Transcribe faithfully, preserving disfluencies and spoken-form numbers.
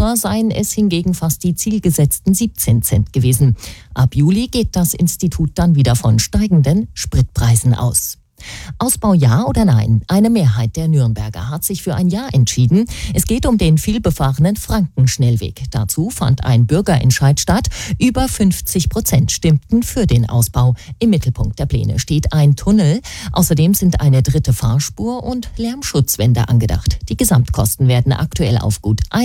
Europa seien es hingegen fast die zielgesetzten siebzehn Cent gewesen. Ab Juli geht das Institut dann wieder von steigenden Spritpreisen aus. Ausbau ja oder nein? Eine Mehrheit der Nürnberger hat sich für ein Ja entschieden. Es geht um den vielbefahrenen Frankenschnellweg. Dazu fand ein Bürgerentscheid statt. Über fünfzig Prozent stimmten für den Ausbau. Im Mittelpunkt der Pläne steht ein Tunnel. Außerdem sind eine dritte Fahrspur und Lärmschutzwände angedacht. Die Gesamtkosten werden aktuell auf gut